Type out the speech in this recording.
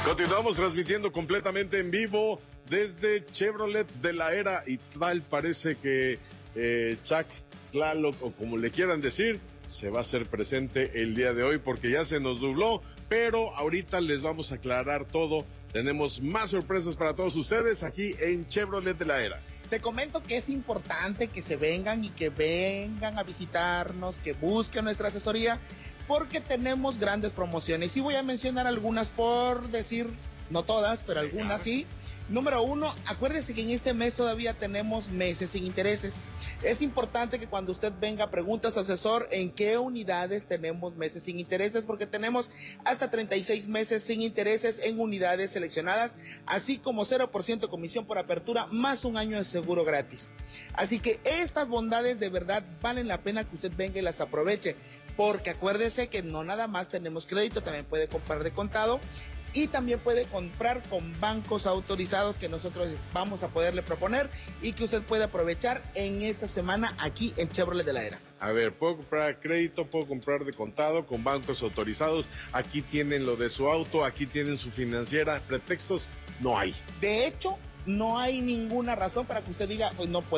Continuamos transmitiendo completamente en vivo desde Chevrolet de la Era, y tal parece que Chuck Tlaloc, o como le quieran decir, se va a hacer presente el día de hoy porque ya se nos nubló, pero ahorita les vamos a aclarar todo. Tenemos más sorpresas para todos ustedes aquí en Chevrolet de la Era. Te comento que es importante que se vengan y que vengan a visitarnos, que busquen nuestra asesoría, porque tenemos grandes promociones. Y voy a mencionar algunas por decir, no todas, pero algunas sí. Número 1, acuérdese que en este mes todavía tenemos meses sin intereses. Es importante que cuando usted venga pregunte a su asesor en qué unidades tenemos meses sin intereses, porque tenemos hasta 36 meses sin intereses en unidades seleccionadas, así como 0% comisión por apertura, más un año de seguro gratis. Así que estas bondades de verdad valen la pena que usted venga y las aproveche, porque acuérdese que no nada más tenemos crédito, también puede comprar de contado. Y también puede comprar con bancos autorizados que nosotros vamos a poderle proponer y que usted puede aprovechar en esta semana aquí en Chevrolet de la Era. A ver, puedo comprar a crédito, puedo comprar de contado con bancos autorizados. Aquí tienen lo de su auto, aquí tienen su financiera. Pretextos no hay. De hecho, no hay ninguna razón para que usted diga, pues no puedo.